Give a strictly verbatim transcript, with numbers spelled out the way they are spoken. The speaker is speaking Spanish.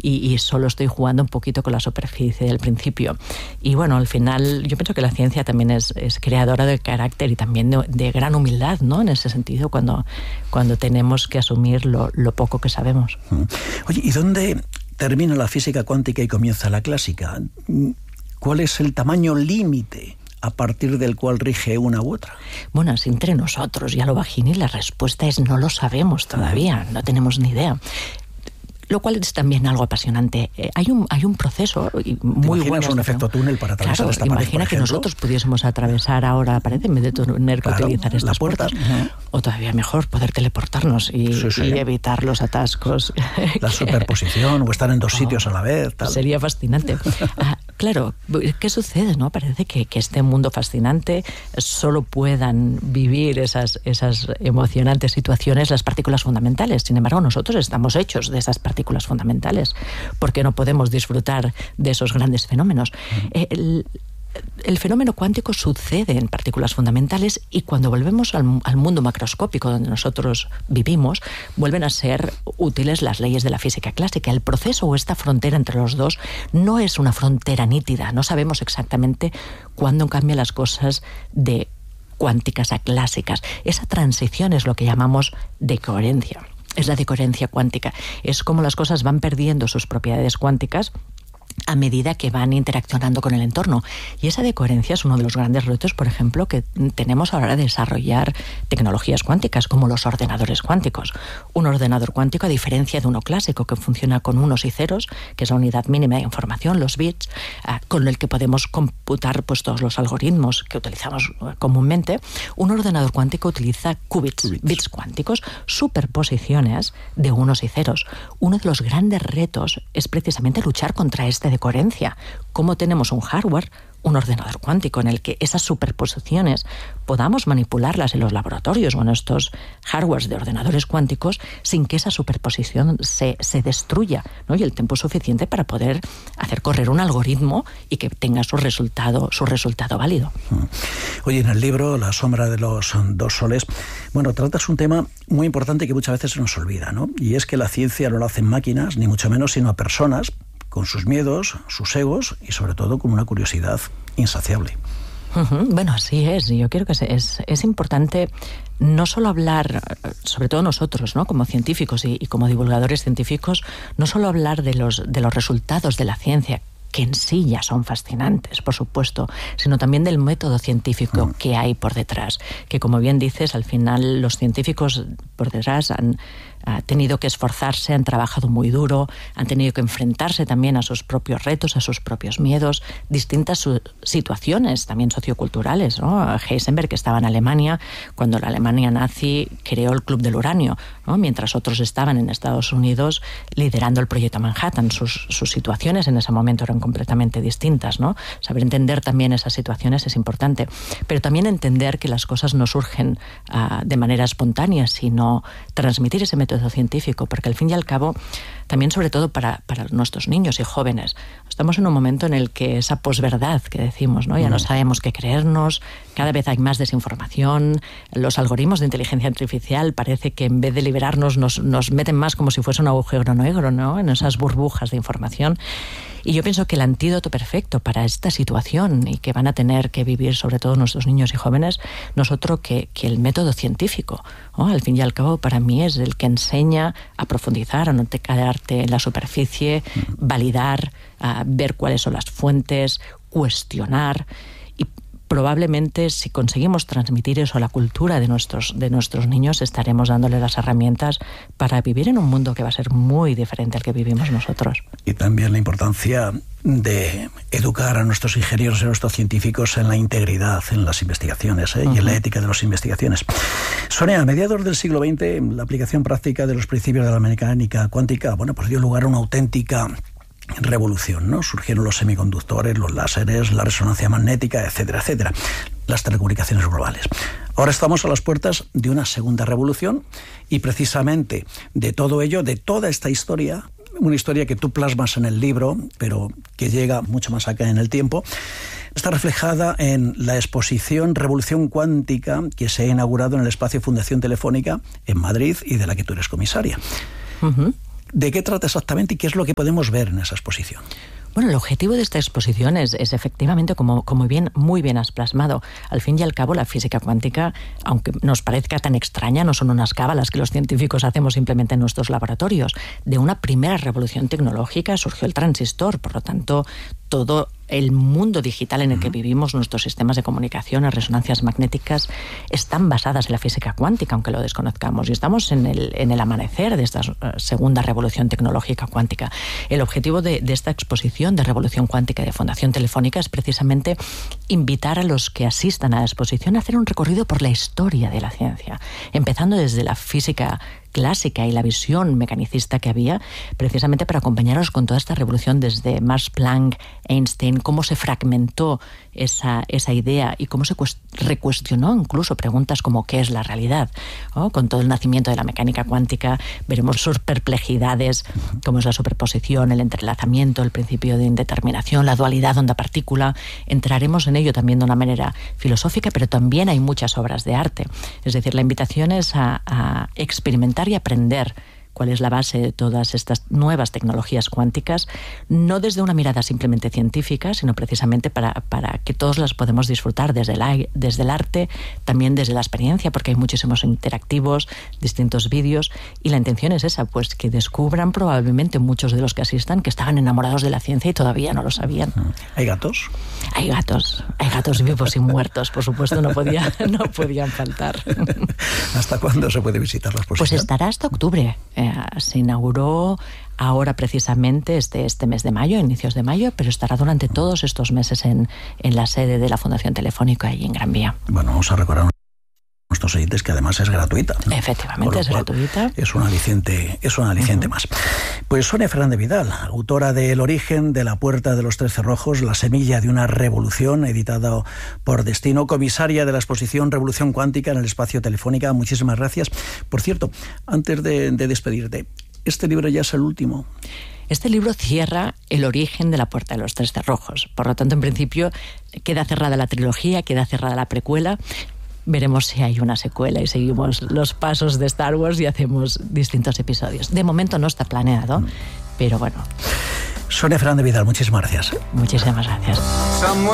y, y solo estoy jugando un poquito con la superficie del principio. Y bueno, al final yo pienso que la ciencia también es, es creadora de carácter y también de, de gran humildad, ¿no? En ese sentido, cuando, cuando tenemos que asumir lo, lo poco que sabemos. Oye, ¿y dónde termina la física cuántica y comienza la clásica? ¿Cuál es el tamaño límite a partir del cual rige una u otra? Bueno, es entre nosotros, ya lo Bagini, la respuesta es no lo sabemos todavía, no tenemos ni idea. Lo cual es también algo apasionante. Eh, hay un hay un proceso muy bueno. Un efecto túnel para atravesar claro, esta pared, imagina por que ejemplo. nosotros pudiésemos atravesar ahora la pared en vez de tener que claro, utilizar estas puertas. Uh-huh. O todavía mejor, poder teleportarnos y, sí, sí. y evitar los atascos. La superposición o estar en dos oh, sitios a la vez. Tal. Sería fascinante. Ah, claro, ¿qué sucede, no? Parece que, que este mundo fascinante solo puedan vivir esas, esas emocionantes situaciones las partículas fundamentales. Sin embargo, nosotros estamos hechos de esas partículas fundamentales. Porque no podemos disfrutar de esos grandes fenómenos. Uh-huh. El, el fenómeno cuántico sucede en partículas fundamentales y cuando volvemos al, al mundo macroscópico donde nosotros vivimos, vuelven a ser útiles las leyes de la física clásica. El proceso o esta frontera entre los dos no es una frontera nítida. No sabemos exactamente cuándo cambian las cosas de cuánticas a clásicas. Esa transición es lo que llamamos decoherencia. Es la decoherencia cuántica. Es como las cosas van perdiendo sus propiedades cuánticas a medida que van interaccionando con el entorno. Y esa decoherencia es uno de los grandes retos, por ejemplo, que tenemos a la hora de desarrollar tecnologías cuánticas, como los ordenadores cuánticos. Un ordenador cuántico, a diferencia de uno clásico, que funciona con unos y ceros, que es la unidad mínima de información, los bits, eh, con el que podemos computar pues, todos los algoritmos que utilizamos comúnmente, un ordenador cuántico utiliza qubits, bits, bits cuánticos, superposiciones de unos y ceros. Uno de los grandes retos es precisamente luchar contra este de coherencia. ¿Cómo tenemos un hardware, un ordenador cuántico en el que esas superposiciones podamos manipularlas en los laboratorios o en estos hardwares de ordenadores cuánticos sin que esa superposición se, se destruya, ¿no? Y el tiempo suficiente para poder hacer correr un algoritmo y que tenga su resultado, su resultado válido. Oye, en el libro La sombra de los dos soles, bueno, tratas un tema muy importante que muchas veces se nos olvida, ¿no? Y es que la ciencia no la hacen máquinas, ni mucho menos, sino a personas con sus miedos, sus egos y sobre todo con una curiosidad insaciable. Uh-huh. Bueno, así es. Yo creo que es, es, es importante no solo hablar, sobre todo nosotros, ¿no? Como científicos y, y como divulgadores científicos, no solo hablar de los, de los resultados de la ciencia, que en sí ya son fascinantes, por supuesto, sino también del método científico uh-huh. que hay por detrás. Que, como bien dices, al final los científicos por detrás han ha tenido que esforzarse, han trabajado muy duro, han tenido que enfrentarse también a sus propios retos, a sus propios miedos, distintas su- situaciones también socioculturales, ¿no? Heisenberg, que estaba en Alemania cuando la Alemania nazi creó el Club del Uranio, ¿no? Mientras otros estaban en Estados Unidos liderando el proyecto Manhattan. Sus, sus situaciones en ese momento eran completamente distintas, ¿no? Saber entender también esas situaciones es importante, pero también entender que las cosas no surgen uh, de manera espontánea, sino transmitir ese método científico, porque al fin y al cabo, también sobre todo para, para nuestros niños y jóvenes, estamos en un momento en el que esa posverdad que decimos, ¿no? Ya no sabemos qué creernos, cada vez hay más desinformación, los algoritmos de inteligencia artificial parece que en vez de liberarnos nos, nos meten más como si fuese un agujero negro, ¿no? En esas burbujas de información. Y yo pienso que el antídoto perfecto para esta situación y que van a tener que vivir sobre todo nuestros niños y jóvenes no es otro que, que el método científico, ¿no? Al fin y al cabo, para mí es el que enseña a profundizar, a no te quedarte en la superficie, validar, a ver cuáles son las fuentes, cuestionar. Y probablemente si conseguimos transmitir eso a la cultura de nuestros, de nuestros niños, estaremos dándole las herramientas para vivir en un mundo que va a ser muy diferente al que vivimos nosotros. Y también la importancia de educar a nuestros ingenieros y a nuestros científicos en la integridad en las investigaciones, ¿eh? uh-huh. y en la ética de las investigaciones. Sonia, a mediados del siglo veinte, la aplicación práctica de los principios de la mecánica cuántica, bueno, pues dio lugar a una auténtica revolución, ¿no? Surgieron los semiconductores, los láseres, la resonancia magnética, etcétera, etcétera, las telecomunicaciones globales. Ahora estamos a las puertas de una segunda revolución y precisamente de todo ello, de toda esta historia, una historia que tú plasmas en el libro, pero que llega mucho más acá en el tiempo, está reflejada en la exposición Revolución Cuántica que se ha inaugurado en el espacio Fundación Telefónica en Madrid y de la que tú eres comisaria. Uh-huh. ¿De qué trata exactamente y qué es lo que podemos ver en esa exposición? Bueno, el objetivo de esta exposición es, es efectivamente, como, como bien, muy bien has plasmado, al fin y al cabo la física cuántica, aunque nos parezca tan extraña, no son unas cábalas que los científicos hacemos simplemente en nuestros laboratorios. De una primera revolución tecnológica surgió el transistor, por lo tanto, todo el mundo digital en el que vivimos, nuestros sistemas de comunicación, las resonancias magnéticas, están basadas en la física cuántica, aunque lo desconozcamos. Y estamos en el, en el amanecer de esta segunda revolución tecnológica cuántica. El objetivo de, de esta exposición de Revolución Cuántica de Fundación Telefónica es precisamente invitar a los que asistan a la exposición a hacer un recorrido por la historia de la ciencia, empezando desde la física clásica y la visión mecanicista que había, precisamente para acompañaros con toda esta revolución desde Max Planck, Einstein, cómo se fragmentó esa, esa idea y cómo se recuestionó incluso preguntas como ¿qué es la realidad? ¿No? Con todo el nacimiento de la mecánica cuántica veremos sus perplejidades, como es la superposición, el entrelazamiento, el principio de indeterminación, la dualidad onda-partícula. Entraremos en ello también de una manera filosófica, pero también hay muchas obras de arte. Es decir, la invitación es a, a experimentar y aprender cuál es la base de todas estas nuevas tecnologías cuánticas, no desde una mirada simplemente científica, sino precisamente para, para que todos las podemos disfrutar desde el, desde el arte, también desde la experiencia, porque hay muchísimos interactivos, distintos vídeos, y la intención es esa, pues que descubran probablemente muchos de los que asistan que estaban enamorados de la ciencia y todavía no lo sabían. ¿Hay gatos? Hay gatos, hay gatos vivos y muertos, por supuesto, no, podía, no podían faltar. ¿Hasta cuándo se puede visitar la exposición? Pues estará hasta octubre. Eh, se inauguró ahora precisamente este, este mes de mayo, inicios de mayo, pero estará durante todos estos meses en, en la sede de la Fundación Telefónica y en Gran Vía. Bueno, vamos a recordar a nuestros oyentes que además es gratuita, ¿no? Efectivamente, es gratuita. Es un aliciente, es un aliciente uh-huh. más. Pues Sonia Fernández Vidal, autora de El origen de la puerta de los tres cerrojos, la semilla de una revolución, editado por Destino, comisaria de la exposición Revolución Cuántica en el Espacio Telefónica. Muchísimas gracias. Por cierto, antes de, de despedirte, ¿este libro ya es el último? Este libro cierra El origen de la puerta de los tres cerrojos. Por lo tanto, en principio, queda cerrada la trilogía, queda cerrada la precuela. Veremos si hay una secuela y seguimos los pasos de Star Wars y hacemos distintos episodios. De momento no está planeado, pero bueno. Sonia Fernández Vidal, muchísimas gracias. Muchísimas gracias.